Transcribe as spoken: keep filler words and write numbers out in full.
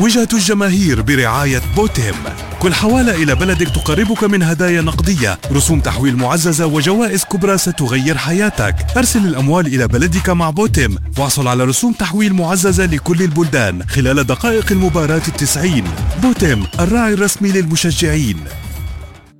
وجهة الجماهير برعاية بوتيم. كل حوالة إلى بلدك تقربك من هدايا نقدية، رسوم تحويل معززة وجوائز كبرى ستغير حياتك. أرسل الأموال إلى بلدك مع بوتيم واحصل على رسوم تحويل معززة لكل البلدان خلال دقائق المباراة التسعين. بوتيم، الراعي الرسمي للمشجعين.